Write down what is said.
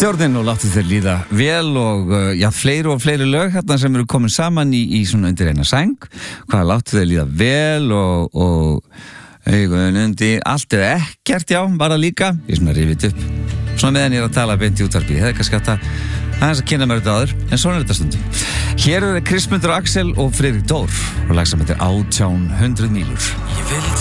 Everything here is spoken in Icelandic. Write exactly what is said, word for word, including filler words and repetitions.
Stjórnin og láttu þeir líða vel og já, fleiri og fleiri lög hérna sem eru komin saman í, í svona undir eina sæng. Hvað láttu þeir líða vel og, og augun undir allt eða ekkert, já, var það líka. Ég er svona rifið upp. Svona meðan ég er að tala beint í útvarpið. Ég hefði kannski að það aðeins að kynna mér þetta áður, en svona er þetta stundum. Hér eru Kristmundur Axel og Friðrik Dór og lag sem heitir átján hundruð mílur. Ég vil